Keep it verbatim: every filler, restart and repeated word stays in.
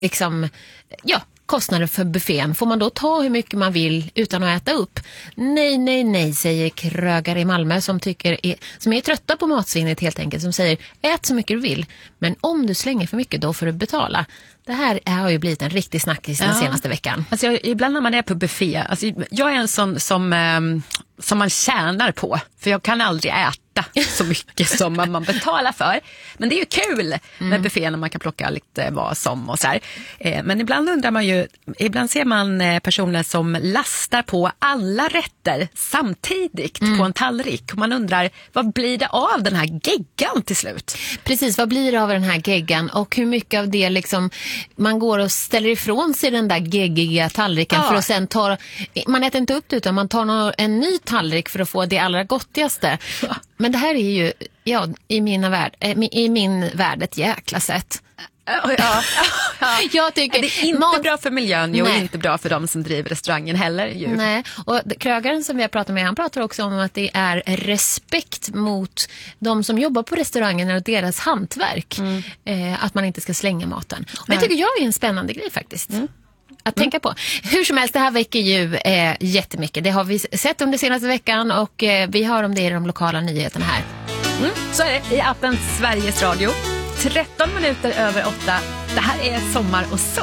liksom, ja, kostnader för buffén. Får man då ta hur mycket man vill utan att äta upp? Nej, nej, nej, säger krögare i Malmö som tycker är, som är trötta på matsvinnet helt enkelt, som säger ät så mycket du vill, men om du slänger för mycket då får du betala. Det här har ju blivit en riktig snackis den ja. senaste veckan. Alltså jag, ibland när man är på buffé, alltså jag är en sån som, um, som man tjänar på, för jag kan aldrig äta så mycket som man betalar för. Men det är ju kul med mm. buffé när man kan plocka lite vad som och så här. Eh, men ibland undrar man ju, ibland ser man eh, personer som lastar på alla rätter samtidigt mm. på en tallrik. Och man undrar, vad blir det av den här geggan till slut? Precis, vad blir det av den här geggan? Och hur mycket av det liksom man går och ställer ifrån sig den där geggiga tallriken ja. för att sen ta, man äter inte upp det utan man tar en ny tallrik för att få det allra gottigaste. Ja. Men det här är ju, ja, i, mina värld, i min värld ett jäkla sätt. Ja, ja, ja. Jag tycker, det är inte mat... bra för miljön ju, och inte bra för de som driver restaurangen heller. Ju. Nej, och krögaren som vi har pratat med, han pratar också om att det är respekt mot de som jobbar på restaurangen och deras hantverk. Mm. Eh, att man inte ska slänga maten. Och det tycker jag är en spännande grej faktiskt. Mm. Att mm. tänka på. Hur som helst, det här väcker ju eh, jättemycket. Det har vi sett under senaste veckan och eh, vi har om det i de lokala nyheterna här. Mm. Så är det i appen Sveriges Radio. tretton minuter över åtta. Det här är Sommar och sol.